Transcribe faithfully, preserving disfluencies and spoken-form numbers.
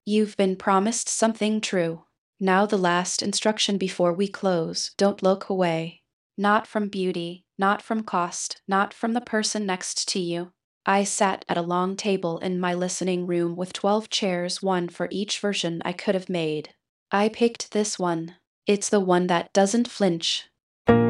You've been promised something true. Now, the last instruction before we close: don't look away. Not from beauty, not from cost, not from the person next to you. I sat at a long table in my listening room with twelve chairs, one for each version I could have made. I picked this one. It's the one that doesn't flinch,